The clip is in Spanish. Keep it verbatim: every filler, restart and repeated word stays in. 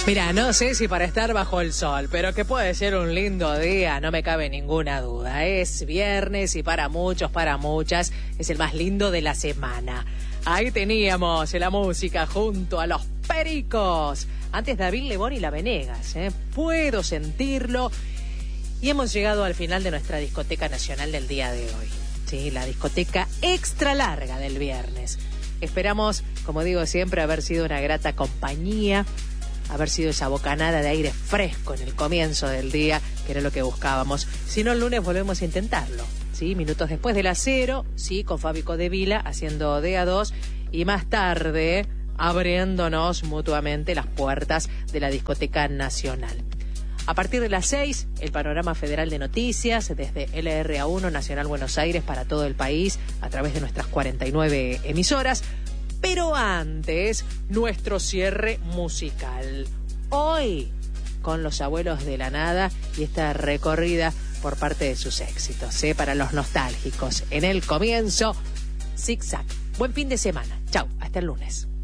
Mira, no sé si para estar bajo el sol, pero que puede ser un lindo día, no me cabe ninguna duda. Es viernes y para muchos, para muchas, es el más lindo de la semana. Ahí teníamos la música junto a los Pericos. Antes David Lebón y La Venegas, ¿eh? Puedo sentirlo. Y hemos llegado al final de nuestra discoteca nacional del día de hoy. Sí, la discoteca extra larga del viernes. Esperamos, como digo siempre, haber sido una grata compañía, haber sido esa bocanada de aire fresco en el comienzo del día, que era lo que buscábamos. Si no, el lunes volvemos a intentarlo, ¿sí? Minutos después de las cero, sí, con Fabi Codevila haciendo D A dos, y más tarde abriéndonos mutuamente las puertas de la discoteca nacional. A partir de las seis, el panorama federal de noticias desde L R A uno Nacional Buenos Aires para todo el país a través de nuestras cuarenta y nueve emisoras. Pero antes, nuestro cierre musical. Hoy, con Los Abuelos de la Nada y esta recorrida por parte de sus éxitos, ¿eh? Para los nostálgicos. En el comienzo, Zig Zag. Buen fin de semana. Chau, hasta el lunes.